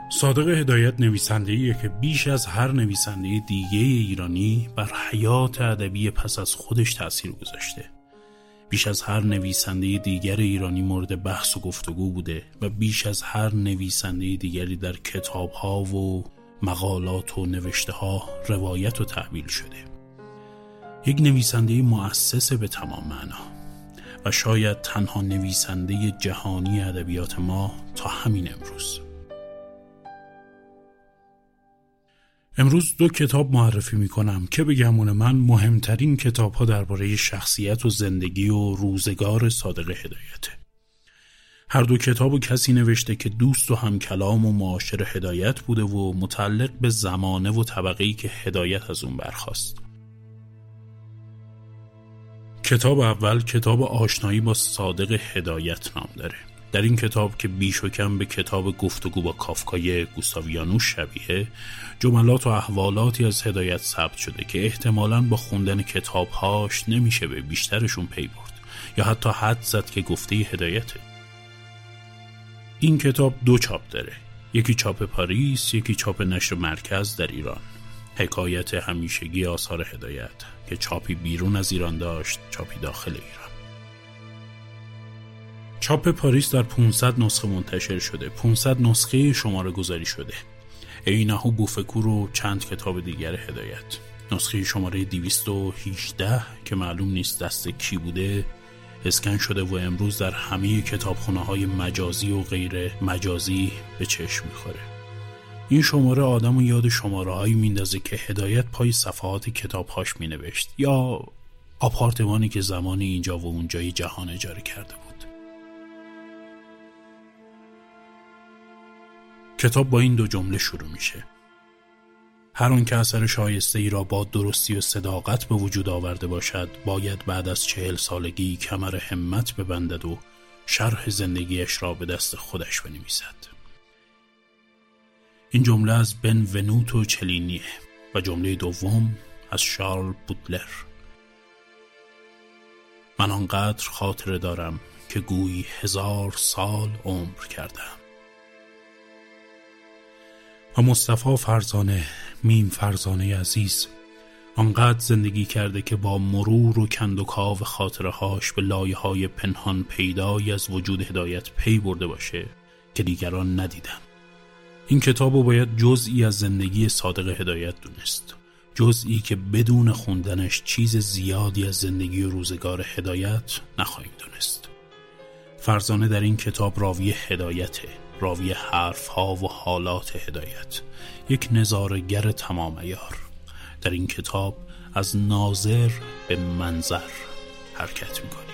صادق هدایت نویسنده‌ایه که بیش از هر نویسنده دیگه ایرانی بر حیات ادبی پس از خودش تأثیر گذاشته. بیش از هر نویسنده دیگر ایرانی مورد بحث و گفتگو بوده و بیش از هر نویسنده دیگری در کتاب‌ها و مقالات و نوشته‌ها روایت و تحویل شده. یک نویسنده مؤسس به تمام معنا و شاید تنها نویسنده جهانی ادبیات ما تا همین امروز. امروز 2 کتاب معرفی میکنم که به گمان من مهمترین کتاب‌ها درباره شخصیت و زندگی و روزگار صادق هدایته. هر 2 کتابو کسی نوشته که دوست و همکلام و معاشر هدایت بوده و متعلق به زمانه و طبقه‌ای که هدایت از اون برخاست. کتاب اول کتاب آشنایی با صادق هدایت نام داره. در این کتاب که بیش و کم به کتاب گفتگو با کافکای گوستاو یانوش شبیه، جملات و احوالاتی از هدایت ثبت شده که احتمالاً با خوندن کتابهاش نمیشه به بیشترشون پی برد یا حتی حد زد که گفته هدایته. این کتاب 2 چاپ داره، یکی چاپ پاریس، یکی چاپ نشر مرکز در ایران. حکایت همیشگی آثار هدایت که چاپی بیرون از ایران داشت، چاپی داخل ایران. چاپ پاریس در 500 نسخه منتشر شده، 500 نسخه شماره گذاری شده. اینهو بوفکور و چند کتاب دیگر هدایت. نسخه شماره 218 که معلوم نیست دست کی بوده اسکن شده و امروز در همه کتابخونه‌های مجازی و غیر مجازی به چشم می‌خوره. این شماره آدمو یاد شماره‌هایی میندازه که هدایت پای صفحات کتاب‌هاش مینوشت یا آپارتمانی که زمانی اینجا و اونجای جهان اجاره کرده بود. کتاب با این 2 جمله شروع میشه: هر آن که اثر شایسته ای را با درستی و صداقت به وجود آورده باشد، باید بعد از 40 سالگی کمر همت ببندد و شرح زندگیش را به دست خودش بنویسد. این جمله از بنونوتو چلینیه و جمله دوم از شارل بودلر. من آنقدر خاطره دارم که گویی 1000 سال عمر کردم. و مصطفی فرزانه، میم فرزانه عزیز، آنقدر زندگی کرده که با مرور و کندوکاو خاطرهاش به لایه‌های پنهان پیدایی از وجود هدایت پی برده باشه که دیگران ندیدن. این کتابو باید جزئی از زندگی صادق هدایت دونست، جزئی که بدون خوندنش چیز زیادی از زندگی و روزگار هدایت نخواهیم دونست. فرزانه در این کتاب راوی هدایته، راوی حرفها و حالات هدایت، یک نظاره‌گر تمام عیار. در این کتاب از ناظر به منظر حرکت میکنه.